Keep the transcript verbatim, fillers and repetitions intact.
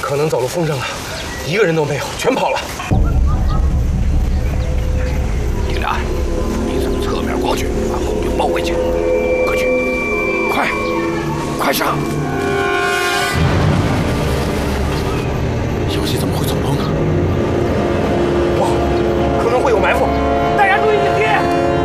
可能走了风声了，一个人都没有，全跑了。 丁良，你从侧面过去，把红军包围起来。快去，快，快上！